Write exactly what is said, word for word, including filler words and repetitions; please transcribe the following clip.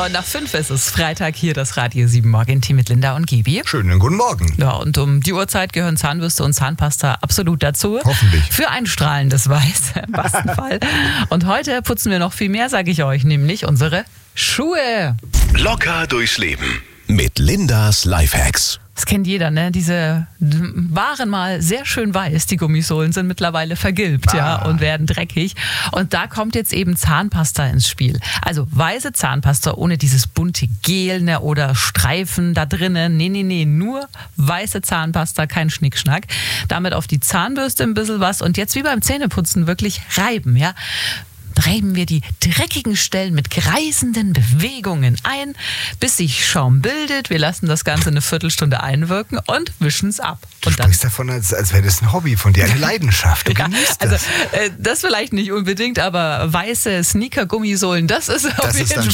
Neun nach fünf ist es. Freitag hier das Radio sieben Morgen-Team mit Linda und Gibi. Schönen guten Morgen. Ja, und um die Uhrzeit gehören Zahnbürste und Zahnpasta absolut dazu. Hoffentlich. Für ein strahlendes Weiß im besten Fall. Und heute putzen wir noch viel mehr, sage ich euch, nämlich unsere Schuhe. Locker durchs Leben mit Lindas Lifehacks. Das kennt jeder, ne? Diese waren mal sehr schön weiß, die Gummisohlen sind mittlerweile vergilbt, ah. ja, und werden dreckig. Und da kommt jetzt eben Zahnpasta ins Spiel. Also weiße Zahnpasta ohne dieses bunte Gel, ne, oder Streifen da drinnen. Nee, nee, nee, nur weiße Zahnpasta, kein Schnickschnack. Damit auf die Zahnbürste ein bisschen was und jetzt wie beim Zähneputzen wirklich reiben, ja. Reiben wir die dreckigen Stellen mit kreisenden Bewegungen ein, bis sich Schaum bildet. Wir lassen das Ganze eine Viertelstunde einwirken und wischen es ab. Du und dann sprichst davon, als, als wäre das ein Hobby von dir, eine Leidenschaft. Du ja, genießt also das. äh, das vielleicht nicht unbedingt, aber weiße Sneaker-Gummisohlen, das ist auf Das jeden ist dann